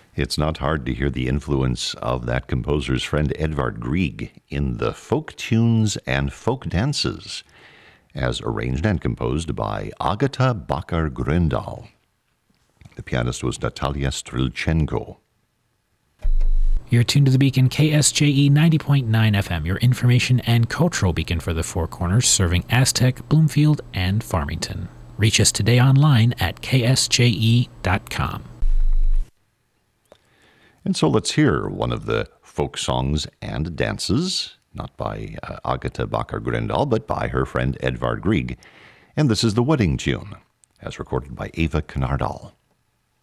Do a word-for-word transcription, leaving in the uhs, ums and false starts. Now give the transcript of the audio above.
It's not hard to hear the influence of that composer's friend Edvard Grieg in the folk tunes and folk dances, as arranged and composed by Agata Bakar-Gröndal. The pianist was Natalia Strilchenko. You're tuned to the Beacon, K S J E ninety point nine F M, your information and cultural beacon for the Four Corners, serving Aztec, Bloomfield, and Farmington. Reach us today online at k s j e dot com. And so let's hear one of the folk songs and dances, not by uh, Agata Bakar-Gröndal, but by her friend Edvard Grieg. And this is the wedding tune, as recorded by Eva Knardal.